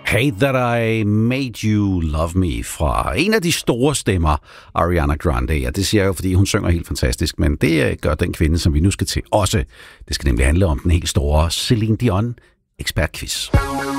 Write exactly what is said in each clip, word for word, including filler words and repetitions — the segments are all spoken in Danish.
Hate That I Made You Love Me fra en af de store stemmer, Ariana Grande. Ja, det siger jeg jo, fordi hun synger helt fantastisk, men det gør den kvinde, som vi nu skal til også. Det skal nemlig handle om den helt store Celine Dion ekspertquiz.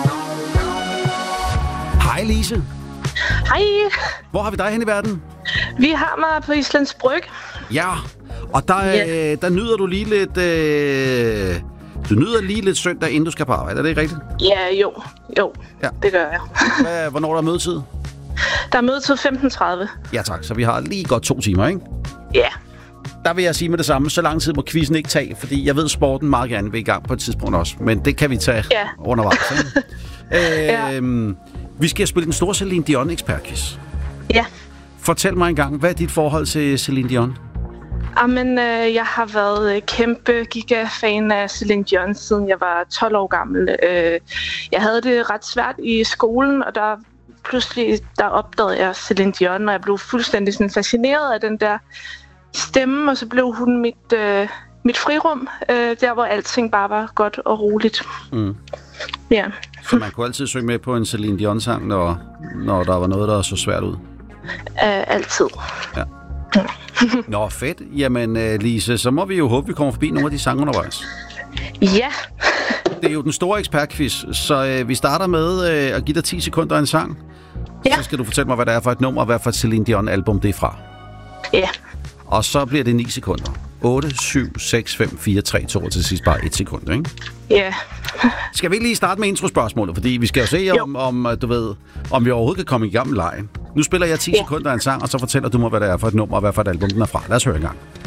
Hej Lise. Hej. Hvor har vi dig hen i verden? Vi har mig på Islands Bryg. Ja, og der, yeah. der nyder du lige lidt... Øh... Du nyder lige lidt søndag, inden du skal på arbejde. Er det ikke rigtigt? Ja, jo. Jo, ja. Det gør jeg. Hvad, hvornår er der mødetid? Der er mødetid femten tredive. Ja tak, så vi har lige godt to timer, ikke? Ja. Der vil jeg sige med det samme. Så lang tid må quizzen ikke tage, fordi jeg ved, sporten meget gerne vil i gang på et tidspunkt også. Men det kan vi tage ja. undervejs. øh, ja. Vi skal spille den store Celine Dion ekspertquiz. Ja. Fortæl mig engang, hvad er dit forhold til Celine Dion? Jamen, øh, jeg har været kæmpe gigafan af Celine Dion, siden jeg var tolv år gammel. Øh, jeg havde det ret svært i skolen, og der pludselig der opdagede jeg Celine Dion, og jeg blev fuldstændig sådan fascineret af den der stemme, og så blev hun mit, øh, mit frirum, øh, der hvor alting bare var godt og roligt. Mm. Ja. Så man kunne altid synge med på en Celine Dion-sang, når, når der var noget, der så svært ud? Øh, altid. Ja. Nå, fedt. Jamen, Lise, så må vi jo håbe, vi kommer forbi nogle af de sange undervejs. Ja. Det er jo den store ekspertquiz, så øh, vi starter med øh, at give dig ti sekunder af en sang. Ja. Så skal du fortælle mig, hvad det er for et nummer, og hvad for et Celine Dion-album det er fra. Ja. Og så bliver det ni sekunder. otte, syv, seks, fem, fire, tre, to, og til sidst bare et sekund, ikke? Ja. Skal vi ikke lige starte med introspørgsmålet? Fordi vi skal jo se, om, om, du ved, om vi overhovedet kan komme i gang med lejen. Nu spiller jeg ti ja. sekunder af en sang, og så fortæller du mig, hvad det er for et nummer, og hvad for et album den er fra. Lad os høre en gang.